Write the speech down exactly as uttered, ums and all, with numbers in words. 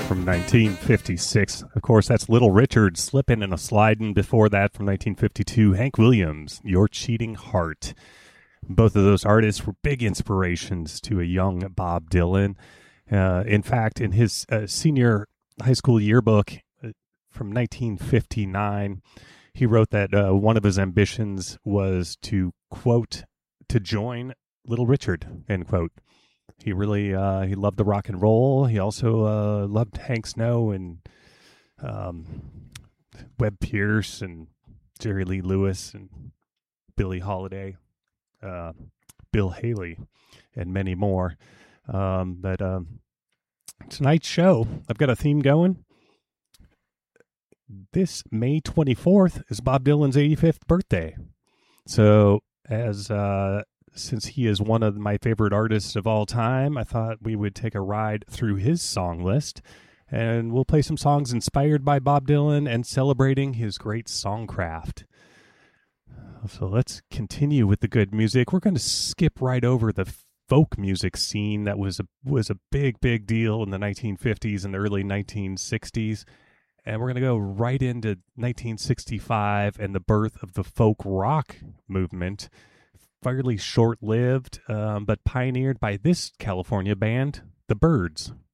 from nineteen fifty-six. Of course, that's Little Richard, Slippin' and a Slidin'. Before that, from nineteen fifty-two, Hank Williams, Your Cheating Heart. Both of those artists were big inspirations to a young Bob Dylan. Uh, in fact, in his uh, senior high school yearbook uh, from nineteen fifty-nine, he wrote that uh, one of his ambitions was to, quote, to join Little Richard, end quote. He really, uh, he loved the rock and roll. He also uh, loved Hank Snow and um, Webb Pierce and Jerry Lee Lewis and Billie Holiday, uh, Bill Haley, and many more. Um, but um, tonight's show, I've got a theme going. This May twenty-fourth is Bob Dylan's eighty-fifth birthday. So as... Uh, Since he is one of my favorite artists of all time, I thought we would take a ride through his song list, and we'll play some songs inspired by Bob Dylan and celebrating his great songcraft. So let's continue with the good music. We're going to skip right over the folk music scene that was a, was a big, big deal in the nineteen fifties and early nineteen sixties, and we're going to go right into nineteen sixty-five and the birth of the folk rock movement. Fairly short-lived, um, but pioneered by this California band, the Byrds.